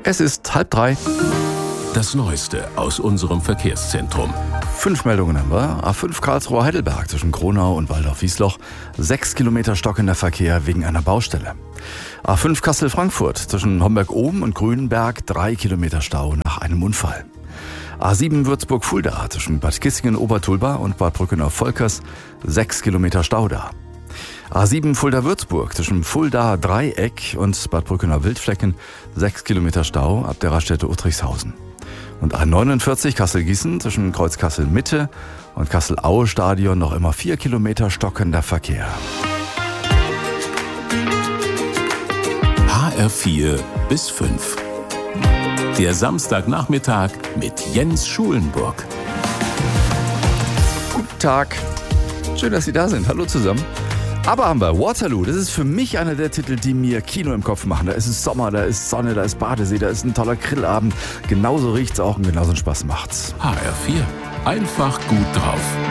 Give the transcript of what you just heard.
Es ist 2:30. Das Neueste aus unserem Verkehrszentrum. 5 Meldungen haben wir. A5 Karlsruhe-Heidelberg zwischen Kronau und Waldorf-Wiesloch. 6 Kilometer stockender Verkehr wegen einer Baustelle. A5 Kassel-Frankfurt zwischen Homberg-Oben und Grünenberg. 3 Kilometer Stau nach einem Unfall. A7 Würzburg-Fulda zwischen Bad Kissingen-Obertulba und Bad Brückenau-Volkers. 6 Kilometer Stau da. A7 Fulda-Würzburg zwischen Fulda-Dreieck und Bad Brückenau-Wildflecken. 6 Kilometer Stau ab der Raststätte Uttrichshausen. Und A49 Kassel-Gießen zwischen Kreuz-Kassel-Mitte und Kassel-Aue-Stadion noch immer 4 Kilometer stockender Verkehr. HR4 bis 5. Der Samstagnachmittag mit Jens Schulenburg. Guten Tag. Schön, dass Sie da sind. Hallo zusammen. Aber haben wir Waterloo. Das ist für mich einer der Titel, die mir Kino im Kopf machen. Da ist es Sommer, da ist Sonne, da ist Badesee, da ist ein toller Grillabend. Genauso riecht's auch und genauso einen Spaß macht's. HR4. Einfach gut drauf.